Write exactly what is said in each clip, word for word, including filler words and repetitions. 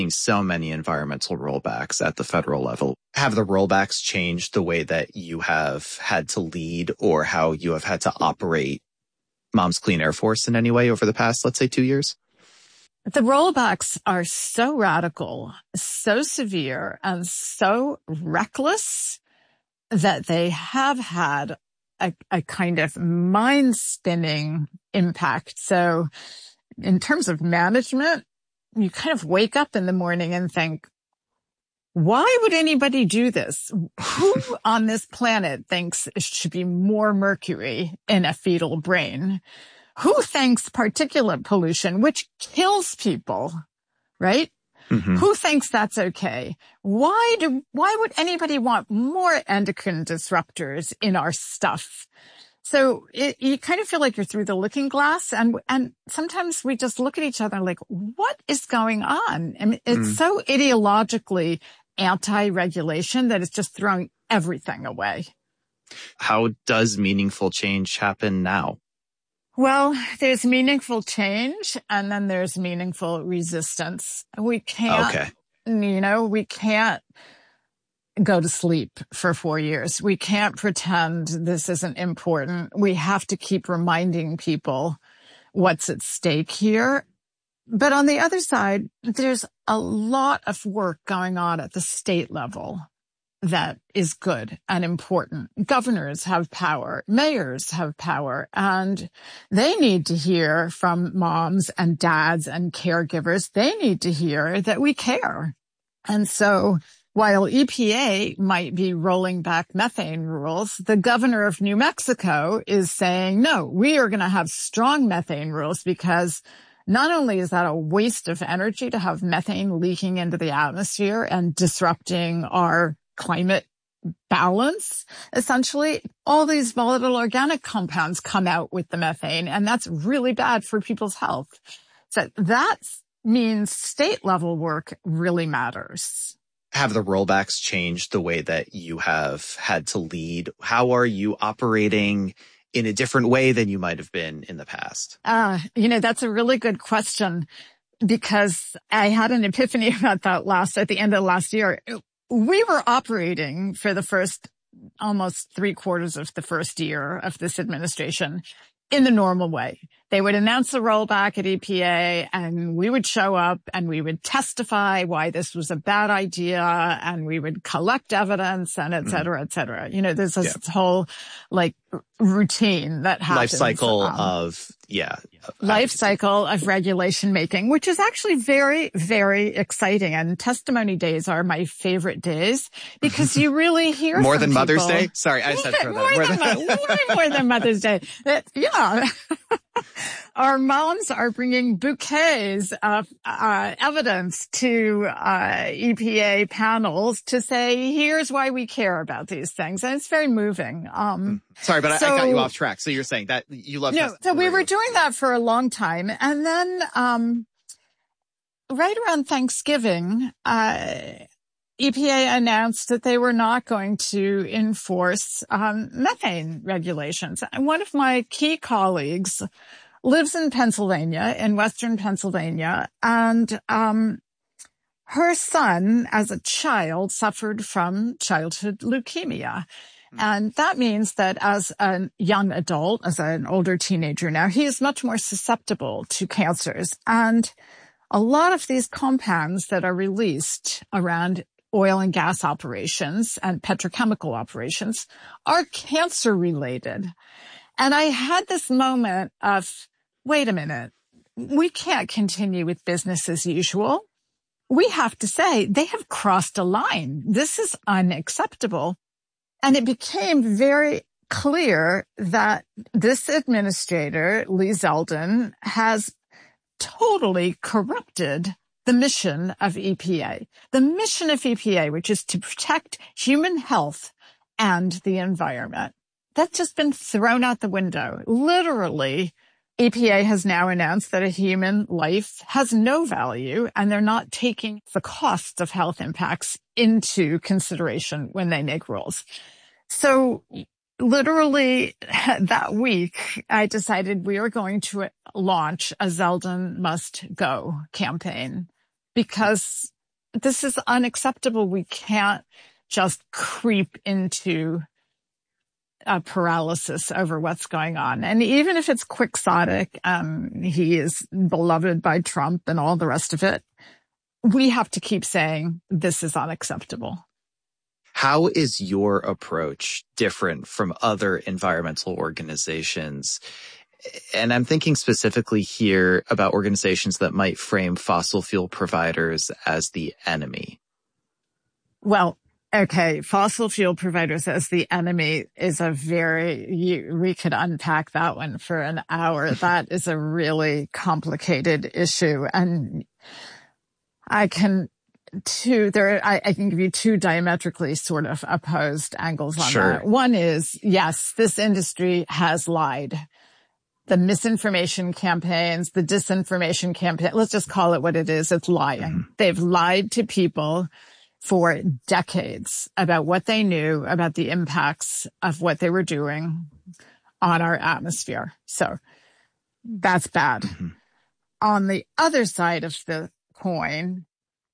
So many environmental rollbacks at the federal level. Have the rollbacks changed the way that you have had to lead or how you have had to operate Moms Clean Air Force in any way over the past, let's say, two years? The rollbacks are so radical, so severe, and so reckless that they have had a, a kind of mind-spinning impact. So in terms of management, you kind of wake up in the morning and think, why would anybody do this? Who on this planet thinks it should be more mercury in a fetal brain? Who thinks particulate pollution, which kills people, right? Mm-hmm. Who thinks that's okay? Why do, why would anybody want more endocrine disruptors in our stuff? So it, you kind of feel like you're through the looking glass, and and sometimes we just look at each other like, what is going on? I mean, it's mm. so ideologically anti-regulation that it's just throwing everything away. How does meaningful change happen now? Well, there's meaningful change, and then there's meaningful resistance. We can't, okay. you know, we can't go to sleep for four years. We can't pretend this isn't important. We have to keep reminding people what's at stake here. But on the other side, there's a lot of work going on at the state level that is good and important. Governors have power. Mayors have power. And they need to hear from moms and dads and caregivers. They need to hear that we care. And so while E P A might be rolling back methane rules, the governor of New Mexico is saying, no, we are going to have strong methane rules, because not only is that a waste of energy to have methane leaking into the atmosphere and disrupting our climate balance, essentially, all these volatile organic compounds come out with the methane, and that's really bad for people's health. So that means state level work really matters. Have the rollbacks changed the way that you have had to lead? How are you operating in a different way than you might have been in the past? Uh, you know, that's a really good question, because I had an epiphany about that last, at the end of last year. We were operating for the first almost three quarters of the first year of this administration in the normal way. They would announce the rollback at E P A, and we would show up and we would testify why this was a bad idea, and we would collect evidence, and et cetera, mm. et cetera. You know, there's this yeah. whole like routine that happens. Life cycle um, of, yeah. Life cycle of regulation making, which is actually very, very exciting. And testimony days are my favorite days, because you really hear more from than people. Mother's Day. Sorry, I said more, that. More, than, than, way more than Mother's Day. It, yeah. Our moms are bringing bouquets of uh, evidence to uh, E P A panels to say, here's why we care about these things. And it's very moving. Um, Sorry, but so, I, I got you off track. So you're saying that you love... No, so we were doing that for a long time. And then um, right around Thanksgiving, uh, E P A announced that they were not going to enforce um, methane regulations. And one of my key colleagues lives in Pennsylvania, in Western Pennsylvania, and um her son, as a child, suffered from childhood leukemia. And that means that as a young adult, as an older teenager now, he is much more susceptible to cancers. And a lot of these compounds that are released around oil and gas operations and petrochemical operations are cancer-related. And I had this moment of, wait a minute, we can't continue with business as usual. We have to say they have crossed a line. This is unacceptable. And it became very clear that this administrator, Lee Zeldin, has totally corrupted the mission of E P A. The mission of E P A, which is to protect human health and the environment. That's just been thrown out the window. Literally, E P A has now announced that a human life has no value, and they're not taking the costs of health impacts into consideration when they make rules. So literally that week, I decided we were going to launch a Zeldin Must Go campaign. because this is unacceptable. We can't just creep into a paralysis over what's going on. And even if it's quixotic, um, he is beloved by Trump and all the rest of it, we have to keep saying this is unacceptable. How is your approach different from other environmental organizations? And I'm thinking specifically here about organizations that might frame fossil fuel providers as the enemy. Well, okay, fossil fuel providers as the enemy is a very, you, we could unpack that one for an hour. That is a really complicated issue. And I can, two, there, I, I can give you two diametrically sort of opposed angles on Sure. that. One is, yes, this industry has lied. The misinformation campaigns, the disinformation campaign, let's just call it what it is. It's lying. Mm-hmm. They've lied to people for decades about what they knew about the impacts of what they were doing on our atmosphere. So that's bad. Mm-hmm. On the other side of the coin,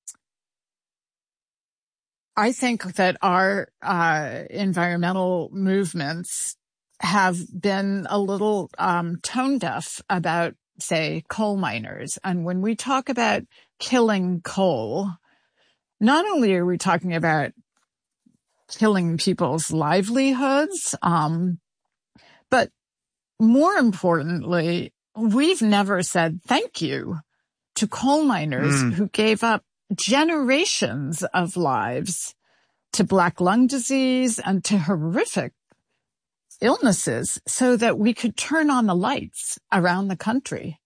I think that our uh, environmental movements have been a little um, tone deaf about, say, coal miners. And when we talk about killing coal, not only are we talking about killing people's livelihoods, um, but more importantly, we've never said thank you to coal miners mm. who gave up generations of lives to black lung disease and to horrific illnesses so that we could turn on the lights around the country.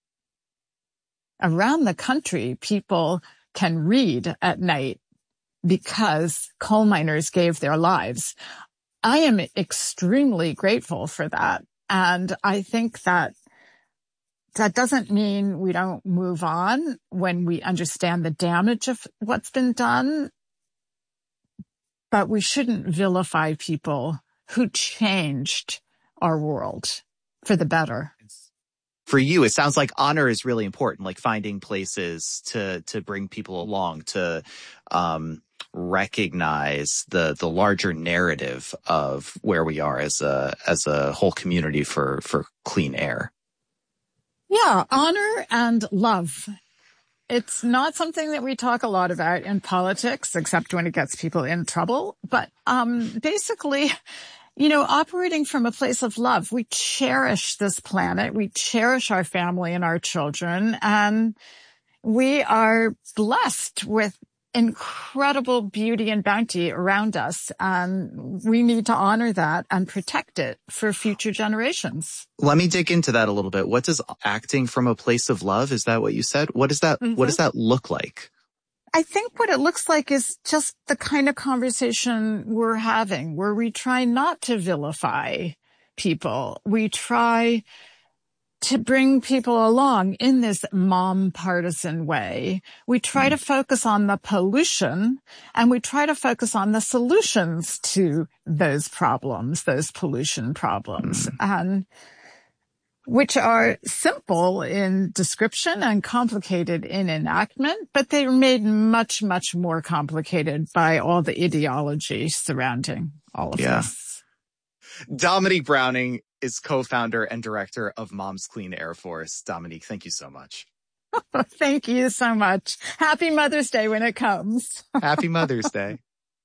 Around the country, people can read at night because coal miners gave their lives. I am extremely grateful for that. And I think that that doesn't mean we don't move on when we understand the damage of what's been done, but we shouldn't vilify people who changed our world for the better. For you, it sounds like honor is really important, like finding places to to bring people along, to um, recognize the the larger narrative of where we are as a as a whole community for for clean air. Yeah, honor and love. It's not something that we talk a lot about in politics, except when it gets people in trouble. But um, basically, you know, operating from a place of love, we cherish this planet, we cherish our family and our children, and we are blessed with incredible beauty and bounty around us. And we need to honor that and protect it for future generations. Let me dig into that a little bit. What does acting from a place of love? Is that what you said? What does that, mm-hmm. what does that look like? I think what it looks like is just the kind of conversation we're having, where we try not to vilify people. We try to bring people along in this mom partisan way. We try mm. to focus on the pollution, and we try to focus on the solutions to those problems, those pollution problems, mm. and which are simple in description and complicated in enactment, but they're made much, much more complicated by all the ideology surrounding all of yeah. this. Dominique Browning is co-founder and director of Moms Clean Air Force. Dominique, thank you so much. Thank you so much. Happy Mother's Day when it comes. Happy Mother's Day.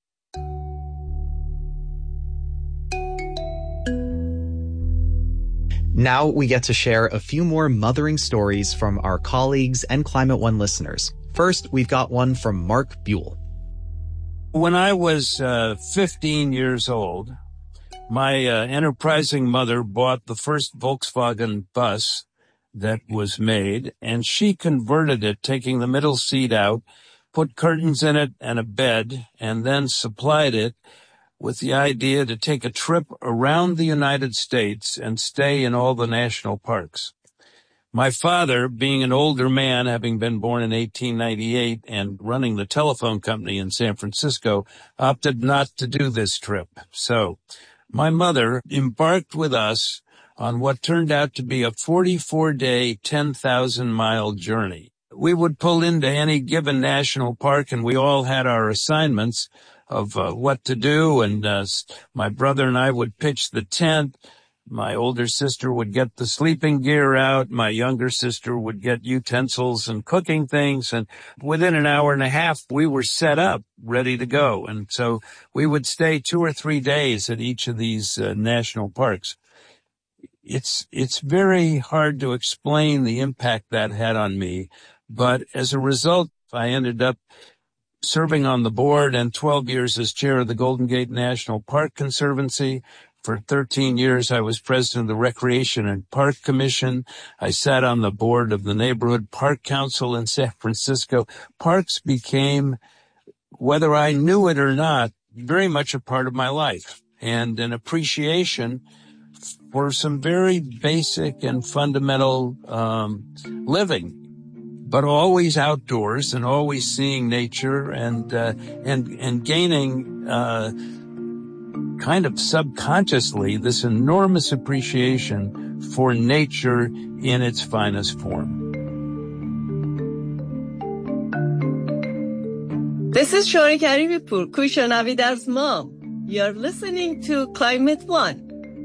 Now we get to share a few more mothering stories from our colleagues and Climate One listeners. First, we've got one from Mark Buell. When I was uh, fifteen years old, my uh, enterprising mother bought the first Volkswagen bus that was made, and she converted it, taking the middle seat out, put curtains in it and a bed, and then supplied it with the idea to take a trip around the United States and stay in all the national parks. My father, being an older man, having been born in eighteen ninety-eight and running the telephone company in San Francisco, opted not to do this trip. So my mother embarked with us on what turned out to be a forty-four day, ten thousand mile journey. we would pull into any given national park, and we all had our assignments of uh, what to do. And uh, my brother and I would pitch the tent. My older sister would get the sleeping gear out. My younger sister would get utensils and cooking things. And within an hour and a half, we were set up, ready to go. And so we would stay two or three days at each of these uh, national parks. It's, it's very hard to explain the impact that had on me. But as a result, I ended up serving on the board and twelve years as chair of the Golden Gate National Park Conservancy. For thirteen years, I was president of the Recreation and Park Commission. I sat on the board of the Neighborhood Park Council in San Francisco. Parks became, whether I knew it or not, very much a part of my life, and an appreciation for some very basic and fundamental um, living, but always outdoors and always seeing nature and uh, and and gaining uh, kind of subconsciously this enormous appreciation for nature in its finest form. This is Shori Karibipur, Kushanavidar's mom. You're listening to Climate One.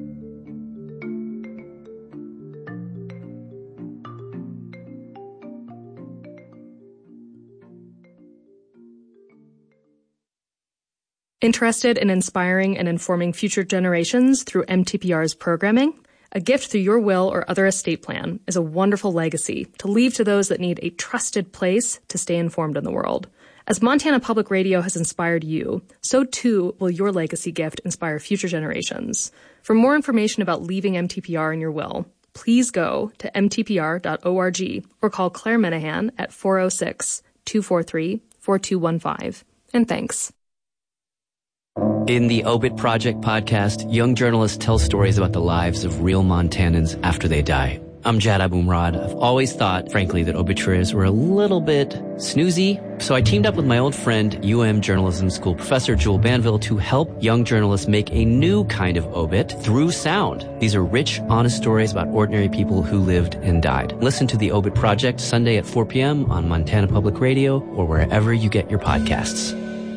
Interested in inspiring and informing future generations through M T P R's programming? A gift through your will or other estate plan is a wonderful legacy to leave to those that need a trusted place to stay informed in the world. As Montana Public Radio has inspired you, so too will your legacy gift inspire future generations. For more information about leaving M T P R in your will, please go to m t p r dot org or call Claire Menahan at four oh six, two four three, four two one five. And thanks. In the Obit Project podcast, young journalists tell stories about the lives of real Montanans after they die. I'm Jad Abumrad. I've always thought, frankly, that obituaries were a little bit snoozy. So I teamed up with my old friend, U M Journalism School professor Jewel Banville, to help young journalists make a new kind of obit through sound. These are rich, honest stories about ordinary people who lived and died. Listen to the Obit Project Sunday at four p.m. on Montana Public Radio or wherever you get your podcasts.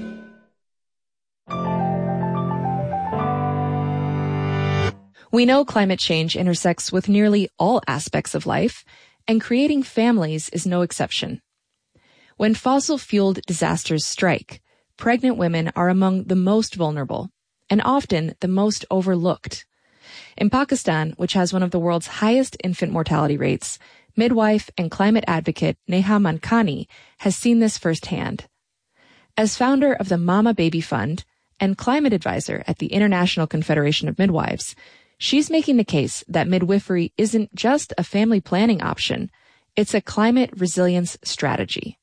We know climate change intersects with nearly all aspects of life, and creating families is no exception. When fossil-fueled disasters strike, pregnant women are among the most vulnerable, and often the most overlooked. In Pakistan, which has one of the world's highest infant mortality rates, midwife and climate advocate Neha Mankani has seen this firsthand. As founder of the Mama Baby Fund and climate advisor at the International Confederation of Midwives, she's making the case that midwifery isn't just a family planning option, it's a climate resilience strategy.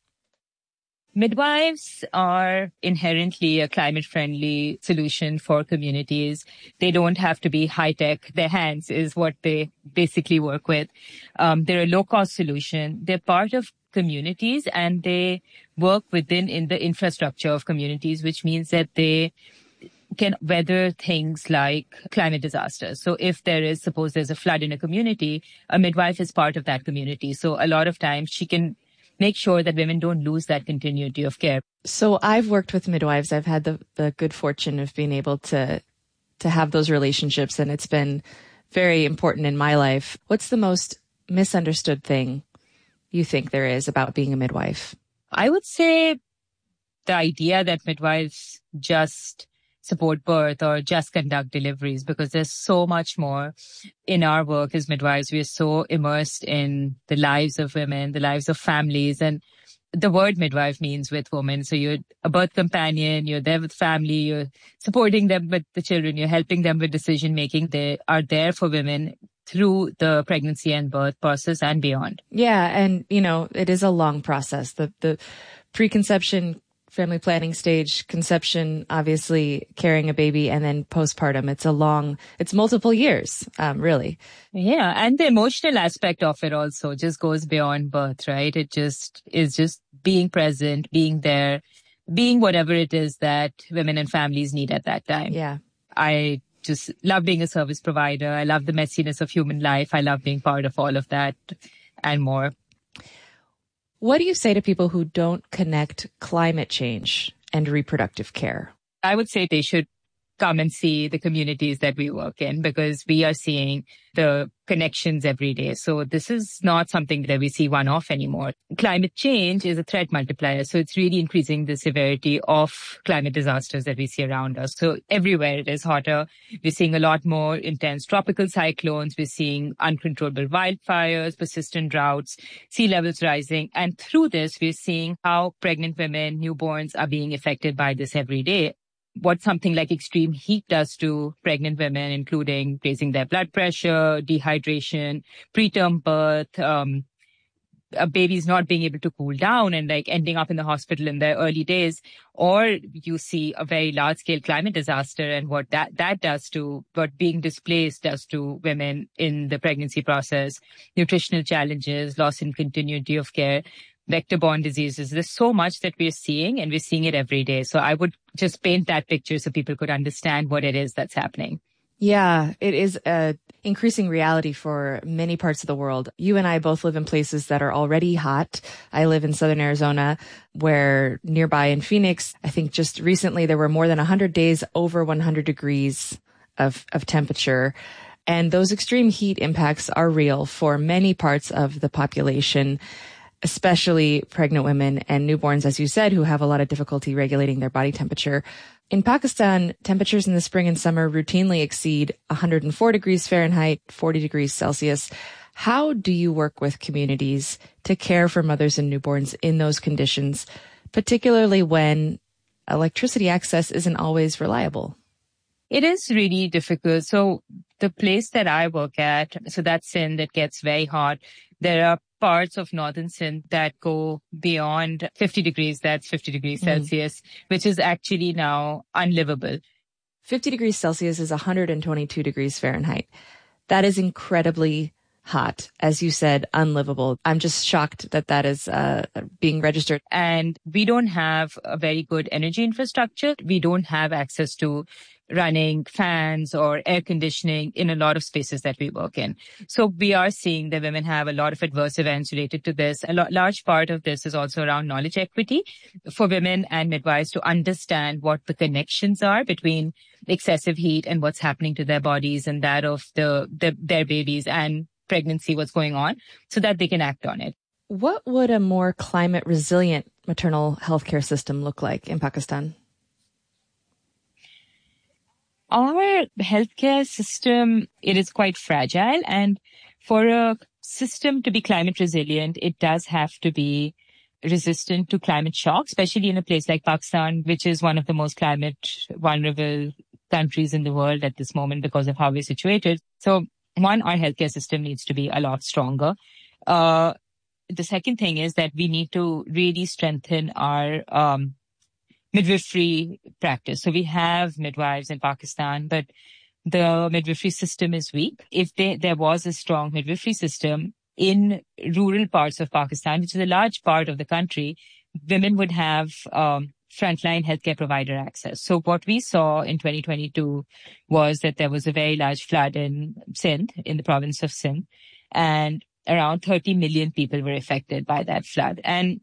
Midwives are inherently a climate-friendly solution for communities. They don't have to be high-tech. Their hands is what they basically work with. Um, they're a low-cost solution. They're part of communities, and they work within in the infrastructure of communities, which means that they can weather things like climate disasters. So if there is, suppose there's a flood in a community, a midwife is part of that community. So a lot of times she can make sure that women don't lose that continuity of care. So I've worked with midwives. I've had the, the good fortune of being able to, to have those relationships, and it's been very important in my life. What's the most misunderstood thing you think there is about being a midwife? I would say the idea that midwives just support birth or just conduct deliveries, because there's so much more in our work as midwives. We are so immersed in the lives of women, the lives of families, and the word midwife means with women. So you're a birth companion, you're there with family, you're supporting them with the children, you're helping them with decision making. They are there for women through the pregnancy and birth process and beyond. Yeah, and you know, it is a long process. The the preconception, family planning stage, conception, obviously carrying a baby, and then postpartum. It's a long, it's multiple years, um, really. Yeah. And the emotional aspect of it also just goes beyond birth, right? It just is just being present, being there, being whatever it is that women and families need at that time. Yeah. I just love being a service provider. I love the messiness of human life. I love being part of all of that and more. What do you say to people who don't connect climate change and reproductive care? I would say they should come and see the communities that we work in, because we are seeing the connections every day. So this is not something that we see one-off anymore. Climate change is a threat multiplier. So it's really increasing the severity of climate disasters that we see around us. So everywhere it is hotter. We're seeing a lot more intense tropical cyclones. We're seeing uncontrollable wildfires, persistent droughts, sea levels rising. And through this, we're seeing how pregnant women, newborns are being affected by this every day. What something like extreme heat does to pregnant women, including raising their blood pressure, dehydration, preterm birth, um, a baby's not being able to cool down and like ending up in the hospital in their early days, or you see a very large scale climate disaster and what that, that does to, what being displaced does to women in the pregnancy process, nutritional challenges, loss in continuity of care, vector-borne diseases. There's so much that we're seeing, and we're seeing it every day. So I would just paint that picture so people could understand what it is that's happening. Yeah, it is a increasing reality for many parts of the world. You and I both live in places that are already hot. I live in southern Arizona, where nearby in Phoenix, I think just recently there were more than one hundred days over one hundred degrees of, of temperature. And those extreme heat impacts are real for many parts of the population, especially pregnant women and newborns, as you said, who have a lot of difficulty regulating their body temperature. In Pakistan, temperatures in the spring and summer routinely exceed one hundred four degrees Fahrenheit, forty degrees Celsius. How do you work with communities to care for mothers and newborns in those conditions, particularly when electricity access isn't always reliable? It is really difficult. So the place that I work at, so that's Sindh, that gets very hot. There are parts of northern Sindh that go beyond fifty degrees, that's fifty degrees mm. Celsius, which is actually now unlivable. fifty degrees Celsius is one hundred twenty-two degrees Fahrenheit. That is incredibly hot. As you said, unlivable. I'm just shocked that that is uh, being registered. And we don't have a very good energy infrastructure. We don't have access to running fans or air conditioning in a lot of spaces that we work in. So we are seeing that women have a lot of adverse events related to this. A lo- large part of this is also around knowledge equity for women and midwives to understand what the connections are between excessive heat and what's happening to their bodies and that of the, the their babies and pregnancy, what's going on, so that they can act on it. What would a more climate resilient maternal healthcare system look like in Pakistan? Our healthcare system, it is quite fragile. And for a system to be climate resilient, it does have to be resistant to climate shock, especially in a place like Pakistan, which is one of the most climate vulnerable countries in the world at this moment because of how we're situated. So one, our healthcare system needs to be a lot stronger. Uh, the second thing is that we need to really strengthen our um midwifery practice. So we have midwives in Pakistan, but the midwifery system is weak. If they, there was a strong midwifery system in rural parts of Pakistan, which is a large part of the country, women would have um, frontline healthcare provider access. So what we saw in twenty twenty-two was that there was a very large flood in Sindh, in the province of Sindh, and around thirty million people were affected by that flood. And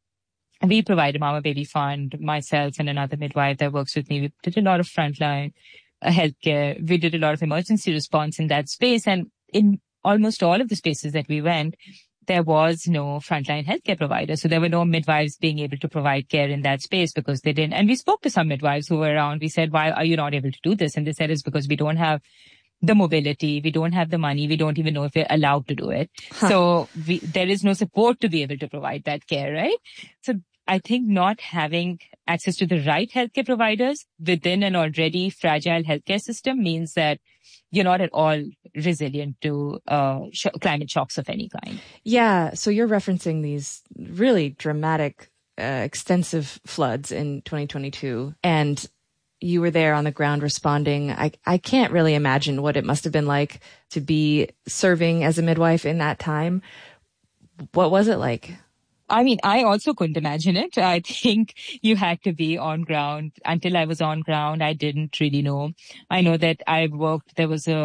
we provide a Mama Baby Fund, myself and another midwife that works with me. We did a lot of frontline uh, healthcare. We did a lot of emergency response in that space. And in almost all of the spaces that we went, there was no frontline healthcare provider. So there were no midwives being able to provide care in that space because they didn't. And we spoke to some midwives who were around. We said, why are you not able to do this? And they said, it's because we don't have the mobility. We don't have the money. We don't even know if we're allowed to do it. Huh. So we, there is no support to be able to provide that care, right? So I think not having access to the right healthcare providers within an already fragile healthcare system means that you're not at all resilient to uh, sh- climate shocks of any kind. Yeah. So you're referencing these really dramatic, uh, extensive floods in twenty twenty-two, and you were there on the ground responding. I, I can't really imagine what it must have been like to be serving as a midwife in that time. What was it like? I mean, I also couldn't imagine it. I think you had to be on ground. Until I was on ground, I didn't really know. I know that I worked, there was a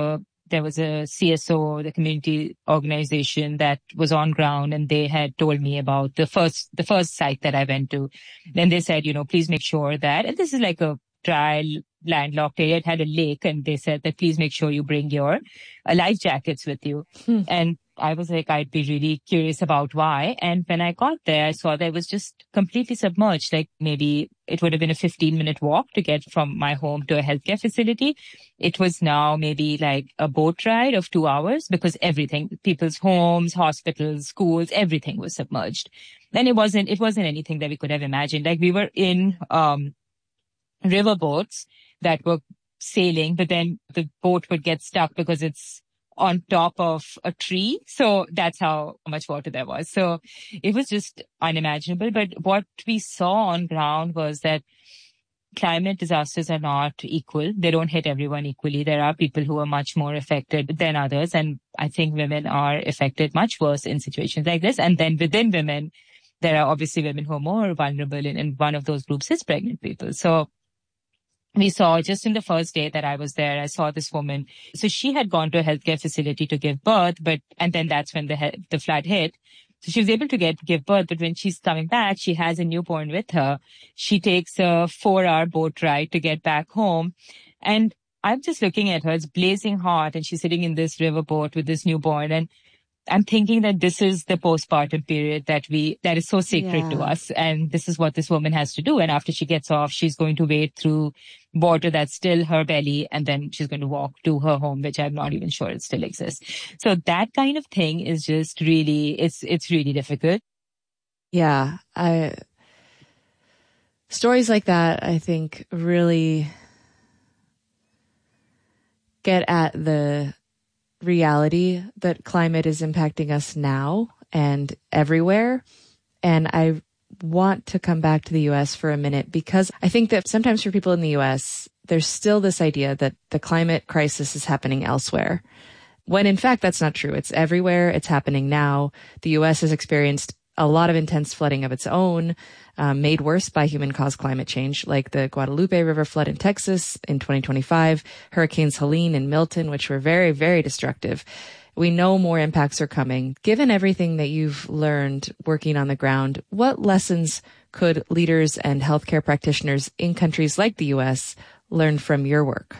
there was a C S O, the community organization that was on ground, and they had told me about the first, the first site that I went to. Then they said, you know, please make sure that, and this is like a dry, landlocked area. It had a lake, and they said that please make sure you bring your uh, life jackets with you. Hmm. And I was like, I'd be really curious about why. And when I got there, I saw that it was just completely submerged. Like maybe it would have been a fifteen minute walk to get from my home to a healthcare facility. It was now maybe like a boat ride of two hours because everything, people's homes, hospitals, schools, everything was submerged. And it wasn't, it wasn't anything that we could have imagined. Like we were in, um, river boats that were sailing, but then the boat would get stuck because it's on top of a tree. So that's how much water there was. So it was just unimaginable. But what we saw on ground was that climate disasters are not equal. They don't hit everyone equally. There are people who are much more affected than others. And I think women are affected much worse in situations like this. And then within women, there are obviously women who are more vulnerable. And one of those groups is pregnant people. So we saw just in the first day that I was there, I saw this woman. So she had gone to a healthcare facility to give birth, but, and then that's when the, the flood hit. So she was able to get, give birth, but when she's coming back, she has a newborn with her. She takes a four hour boat ride to get back home. And I'm just looking at her, it's blazing hot, and she's sitting in this river boat with this newborn. And I'm thinking that this is the postpartum period that we, that is so sacred yeah. to us. And this is what this woman has to do. And after she gets off, she's going to wade through water that's still her belly. And then she's going to walk to her home, which I'm not even sure it still exists. So that kind of thing is just really, it's, it's really difficult. Yeah. I, stories like that, I think really get at the reality that climate is impacting us now and everywhere. And I want to come back to the U S for a minute because I think that sometimes for people in the U S, there's still this idea that the climate crisis is happening elsewhere, when in fact that's not true. It's everywhere. It's happening now. The U S has experienced a lot of intense flooding of its own, um, made worse by human-caused climate change, like the Guadalupe River flood in Texas in twenty twenty-five, Hurricanes Helene and Milton, which were very, very destructive. We know more impacts are coming. Given everything that you've learned working on the ground, what lessons could leaders and healthcare practitioners in countries like the U S learn from your work?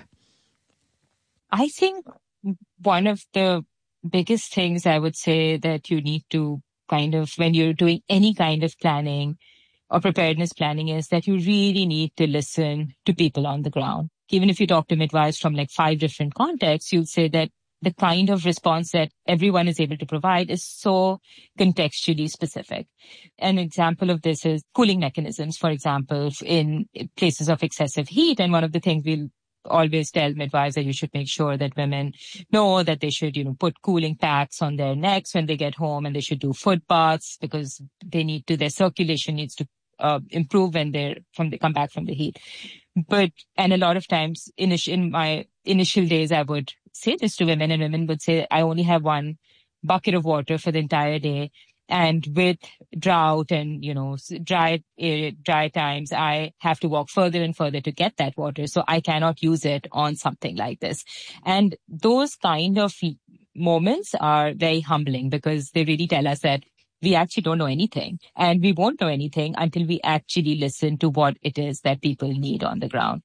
I think one of the biggest things I would say that you need to kind of, when you're doing any kind of planning or preparedness planning, is that you really need to listen to people on the ground. Even if you talk to midwives from like five different contexts, you'll say that the kind of response that everyone is able to provide is so contextually specific. An example of this is cooling mechanisms, for example, in places of excessive heat. And one of the things we'll always tell midwives that you should make sure that women know that they should, you know, put cooling packs on their necks when they get home, and they should do foot baths because they need to, their circulation needs to uh, improve when they're from, they come back from the heat. But, and a lot of times in, in my initial days, I would say this to women, and women would say, I only have one bucket of water for the entire day. And with drought and, you know, dry, dry times, I have to walk further and further to get that water. So I cannot use it on something like this. And those kind of moments are very humbling because they really tell us that we actually don't know anything, and we won't know anything until we actually listen to what it is that people need on the ground.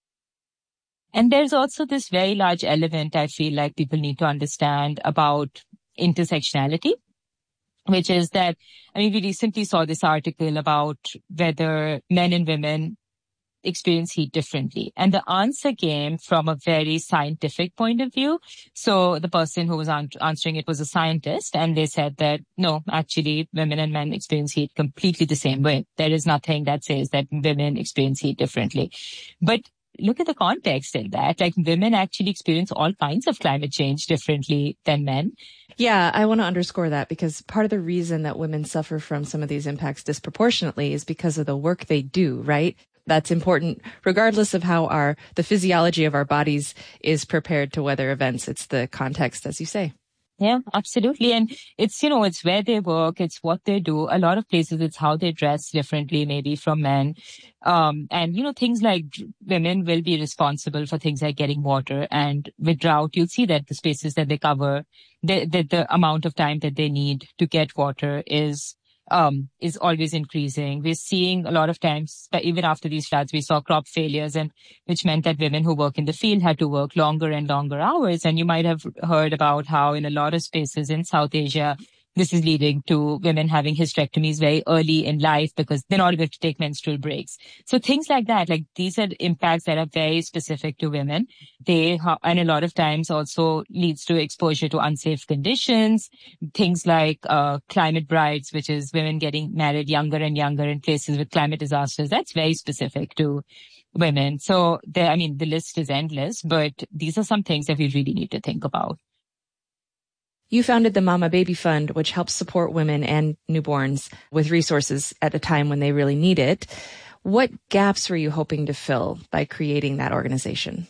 And there's also this very large element I feel like people need to understand about intersectionality, which is that, I mean, we recently saw this article about whether men and women experience heat differently. And the answer came from a very scientific point of view. So the person who was an- answering it was a scientist, and they said that, no, actually, women and men experience heat completely the same way. There is nothing that says that women experience heat differently. But look at the context in that. Like, women actually experience all kinds of climate change differently than men. Yeah, I want to underscore that because part of the reason that women suffer from some of these impacts disproportionately is because of the work they do, right? That's important regardless of how our, the physiology of our bodies is prepared to weather events. It's the context, as you say. Yeah, absolutely. And it's, you know, it's where they work. It's what they do. A lot of places, it's how they dress differently, maybe from men. Um, and, you know, things like women will be responsible for things like getting water. And with drought, you'll see that the spaces that they cover, the, the, the amount of time that they need to get water is um, is always increasing. We're seeing a lot of times, even after these floods, we saw crop failures, and which meant that women who work in the field had to work longer and longer hours. And you might have heard about how in a lot of spaces in South Asia, this is leading to women having hysterectomies very early in life because they're not able to take menstrual breaks. So things like that, like these are impacts that are very specific to women. They, and a lot of times also leads to exposure to unsafe conditions, things like uh, climate brides, which is women getting married younger and younger in places with climate disasters. That's very specific to women. So there, I mean, the list is endless, but these are some things that we really need to think about. You founded the Mama Baby Fund, which helps support women and newborns with resources at a time when they really need it. What gaps were you hoping to fill by creating that organization?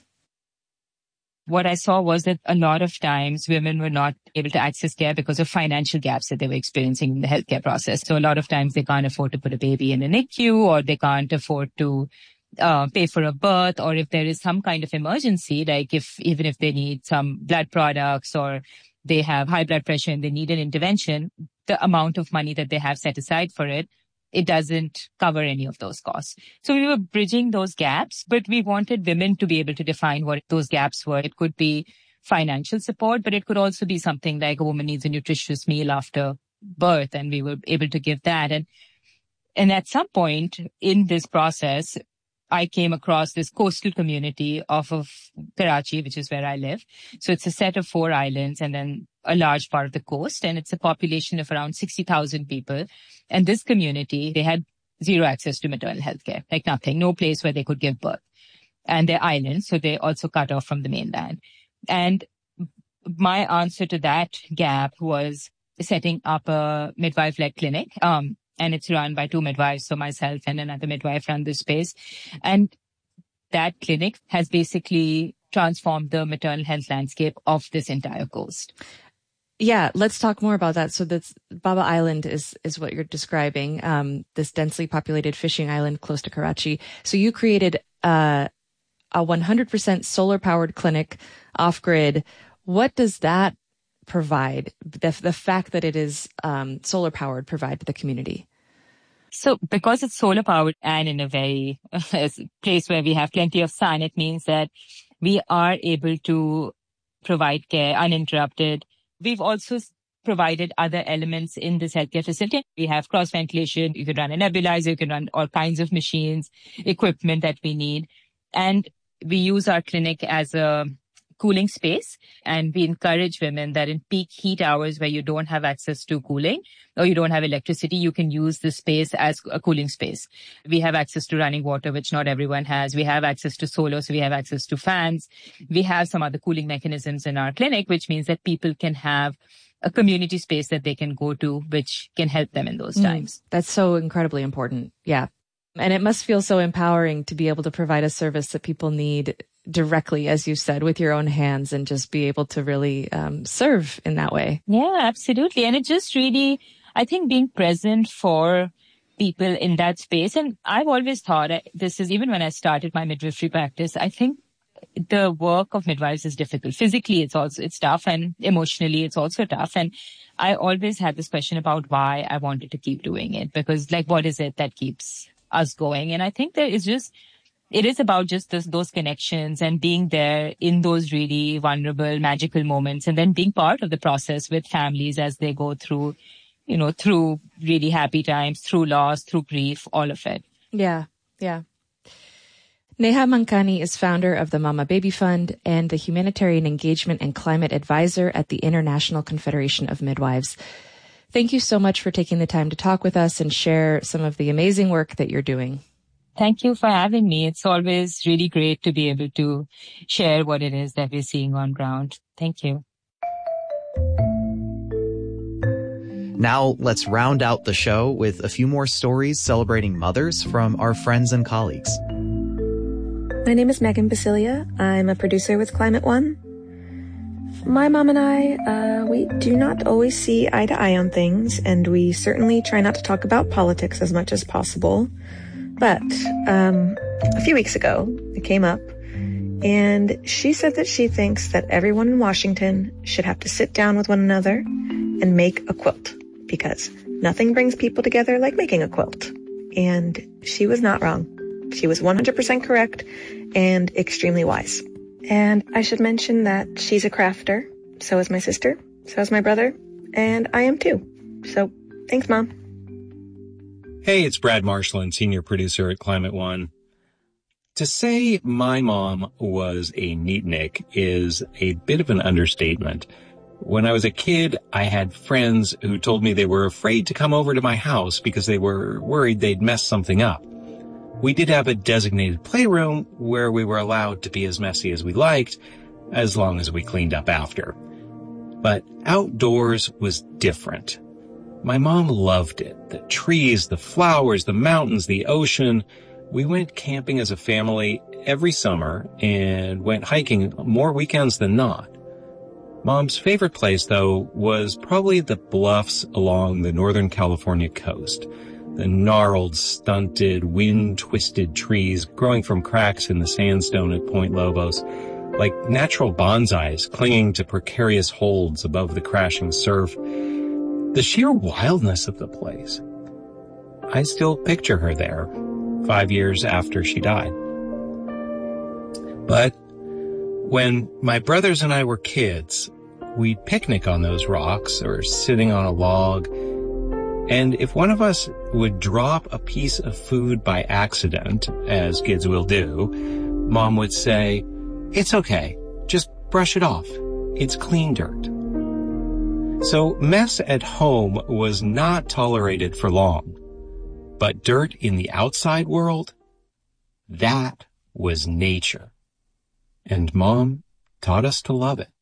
What I saw was that a lot of times women were not able to access care because of financial gaps that they were experiencing in the healthcare process. So a lot of times they can't afford to put a baby in an N I C U, or they can't afford to uh, pay for a birth, or if there is some kind of emergency, like if even if they need some blood products or they have high blood pressure and they need an intervention, the amount of money that they have set aside for it, it doesn't cover any of those costs. So we were bridging those gaps, but we wanted women to be able to define what those gaps were. It could be financial support, but it could also be something like a woman needs a nutritious meal after birth, and we were able to give that. And, and at some point in this process, I came across this coastal community off of Karachi, which is where I live. So it's a set of four islands and then a large part of the coast. And it's a population of around sixty thousand people. And this community, they had zero access to maternal health care, like nothing, no place where they could give birth. And they're islands, so they're also cut off from the mainland. And my answer to that gap was setting up a midwife-led clinic. Um, And it's run by two midwives, so myself and another midwife run this space. And that clinic has basically transformed the maternal health landscape of this entire coast. Yeah, let's talk more about that. So that's Baba Island is is what you're describing, um, this densely populated fishing island close to Karachi. So you created uh, a one hundred percent solar-powered clinic off-grid. What does that provide, the, the fact that it is um, solar powered, provide to the community? So because it's solar powered and in a very uh, place where we have plenty of sun, it means that we are able to provide care uninterrupted. We've also provided other elements in this healthcare facility. We have cross ventilation. You can run a nebulizer. You can run all kinds of machines, equipment that we need. And we use our clinic as a cooling space, and we encourage women that in peak heat hours where you don't have access to cooling or you don't have electricity, you can use the space as a cooling space. We have access to running water, which not everyone has. We have access to solar, so we have access to fans. We have some other cooling mechanisms in our clinic, which means that people can have a community space that they can go to, which can help them in those times. Mm, that's so incredibly important. Yeah. And it must feel so empowering to be able to provide a service that people need directly, as you said, with your own hands, and just be able to really um, serve in that way. Yeah, absolutely. And it just really, I think being present for people in that space. And I've always thought this is, even when I started my midwifery practice, I think the work of midwives is difficult. Physically, it's also, it's tough, and emotionally, it's also tough. And I always had this question about why I wanted to keep doing it, because like, what is it that keeps us going? And I think there is just, it is about just this, those connections and being there in those really vulnerable, magical moments, and then being part of the process with families as they go through, you know, through really happy times, through loss, through grief, all of it. Yeah. Yeah. Neha Mankani is founder of the Mama Baby Fund and the Humanitarian Engagement and Climate Advisor at the International Confederation of Midwives. Thank you so much for taking the time to talk with us and share some of the amazing work that you're doing. Thank you for having me. It's always really great to be able to share what it is that we're seeing on ground. Thank you. Now let's round out the show with a few more stories celebrating mothers from our friends and colleagues. My name is Megan Basilia. I'm a producer with Climate One. My mom and I, uh, we do not always see eye to eye on things, and we certainly try not to talk about politics as much as possible. But um, a few weeks ago, it came up, and she said that she thinks that everyone in Washington should have to sit down with one another and make a quilt, because nothing brings people together like making a quilt. And she was not wrong. She was one hundred percent correct and extremely wise. And I should mention that she's a crafter. So is my sister. So is my brother. And I am too. So thanks, Mom. Hey, it's Brad Marshland, senior producer at Climate One. To say my mom was a neatnik is a bit of an understatement. When I was a kid, I had friends who told me they were afraid to come over to my house because they were worried they'd mess something up. We did have a designated playroom where we were allowed to be as messy as we liked, as long as we cleaned up after. But outdoors was different. My mom loved it. The trees, the flowers, the mountains, the ocean. We went camping as a family every summer and went hiking more weekends than not. Mom's favorite place, though, was probably the bluffs along the Northern California coast. The gnarled, stunted, wind-twisted trees growing from cracks in the sandstone at Point Lobos, like natural bonsais clinging to precarious holds above the crashing surf. The sheer wildness of the place. I still picture her there, five years after she died. But when my brothers and I were kids, we'd picnic on those rocks or sitting on a log. And if one of us would drop a piece of food by accident, as kids will do, Mom would say, "It's okay. Just brush it off. It's clean dirt." So mess at home was not tolerated for long. But dirt in the outside world, that was nature. And Mom taught us to love it.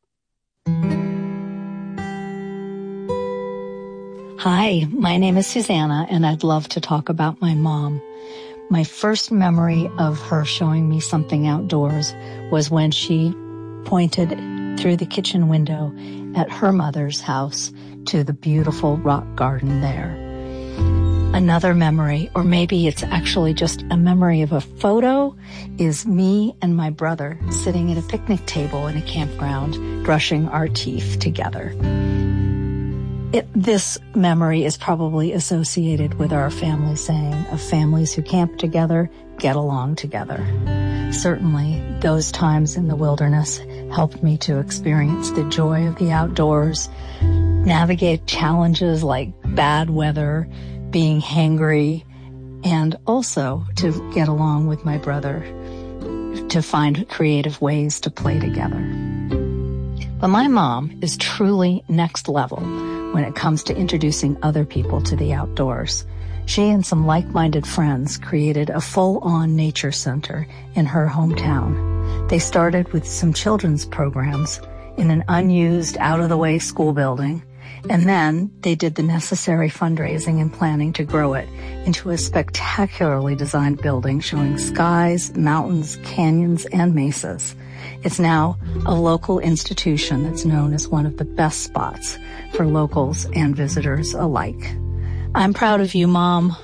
Hi, my name is Susanna, and I'd love to talk about my mom. My first memory of her showing me something outdoors was when she pointed through the kitchen window at her mother's house to the beautiful rock garden there. Another memory, or maybe it's actually just a memory of a photo, is me and my brother sitting at a picnic table in a campground, brushing our teeth together. It, this memory is probably associated with our family saying of families who camp together, get along together. Certainly, those times in the wilderness helped me to experience the joy of the outdoors, navigate challenges like bad weather, being hangry, and also to get along with my brother, to find creative ways to play together. But my mom is truly next level when it comes to introducing other people to the outdoors. She and some like-minded friends created a full-on nature center in her hometown. They started with some children's programs in an unused, out-of-the-way school building, and then they did the necessary fundraising and planning to grow it into a spectacularly designed building showing skies, mountains, canyons, and mesas. It's now a local institution that's known as one of the best spots for locals and visitors alike. I'm proud of you, Mom.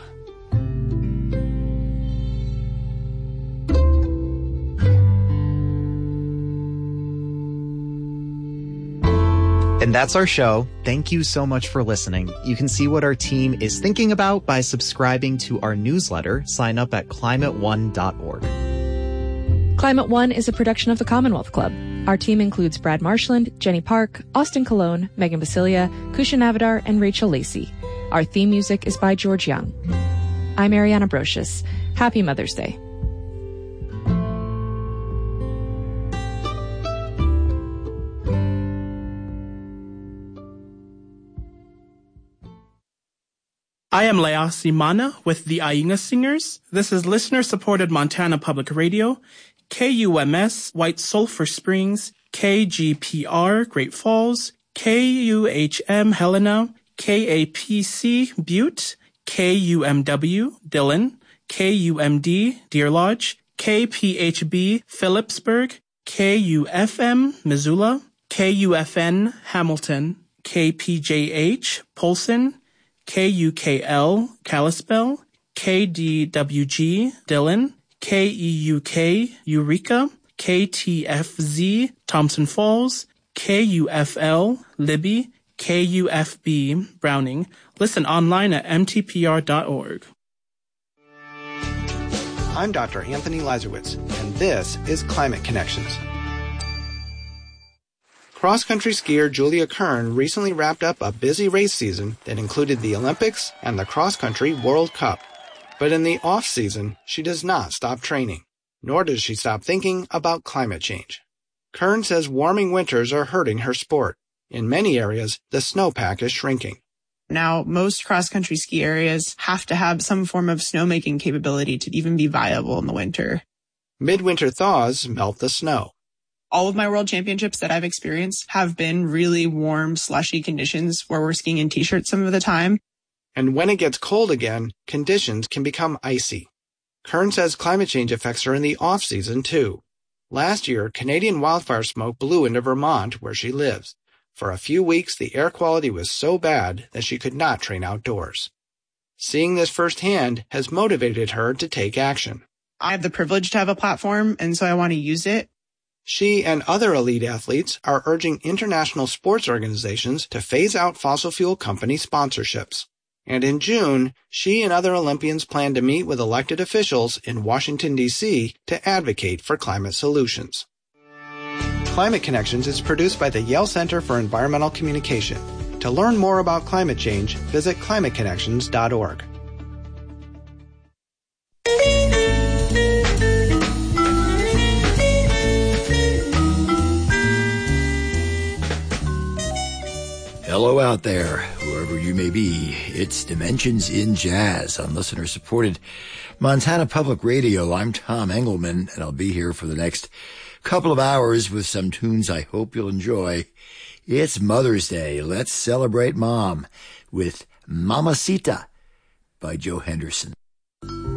And that's our show. Thank you so much for listening. You can see what our team is thinking about by subscribing to our newsletter. Sign up at climate one dot org. Climate One is a production of the Commonwealth Club. Our team includes Brad Marshland, Jenny Park, Austin Colon, Megan Basilia, Kusha Navidar, and Rachel Lacey. Our theme music is by George Young. I'm Ariana Brocious. Happy Mother's Day. I am Lea Simana with the Ainga Singers. This is listener-supported Montana Public Radio, K U M S White Sulphur Springs, K G P R Great Falls, K U H M Helena, K A P C Butte, K U M W Dillon, K U M D Deer Lodge, K P H B Phillipsburg, K U F M Missoula, K U F N Hamilton, K P J H Polson, K U K L Kalispell, K D W G Dillon, K E U K Eureka, K T F Z Thompson Falls, K U F L Libby, K U F B Browning. Listen online at m t p r dot org. I'm Doctor Anthony Lazarowitz, and this is Climate Connections. Cross-country skier Julia Kern recently wrapped up a busy race season that included the Olympics and the cross-country World Cup. But in the off-season, she does not stop training, nor does she stop thinking about climate change. Kern says warming winters are hurting her sport. In many areas, the snowpack is shrinking. Now, most cross-country ski areas have to have some form of snowmaking capability to even be viable in the winter. Midwinter thaws melt the snow. All of my world championships that I've experienced have been really warm, slushy conditions where we're skiing in t-shirts some of the time. And when it gets cold again, conditions can become icy. Kern says climate change affects her in the off-season, too. Last year, Canadian wildfire smoke blew into Vermont, where she lives. For a few weeks, the air quality was so bad that she could not train outdoors. Seeing this firsthand has motivated her to take action. I have the privilege to have a platform, and so I want to use it. She and other elite athletes are urging international sports organizations to phase out fossil fuel company sponsorships. And in June, she and other Olympians plan to meet with elected officials in Washington, D C to advocate for climate solutions. Climate Connections is produced by the Yale Center for Environmental Communication. To learn more about climate change, visit climate connections dot org. Hello out there, whoever you may be. It's Dimensions in Jazz on listener-supported Montana Public Radio. I'm Tom Engelman, and I'll be here for the next couple of hours with some tunes I hope you'll enjoy. It's Mother's Day. Let's celebrate Mom with Mamacita by Joe Henderson.